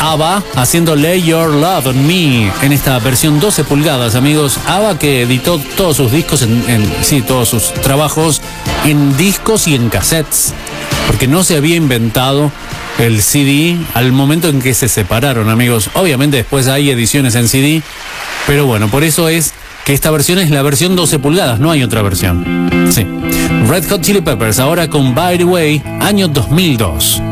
ABBA haciendo Lay Your Love on Me en esta versión 12 pulgadas, amigos. ABBA que editó todos sus discos, todos sus trabajos en discos y en cassettes, porque no se había inventado el CD al momento en que se separaron, amigos. Obviamente después hay ediciones en CD, pero bueno, por eso es que esta versión es la versión 12 pulgadas, no hay otra versión. Sí. Red Hot Chili Peppers ahora con By the Way, año 2002.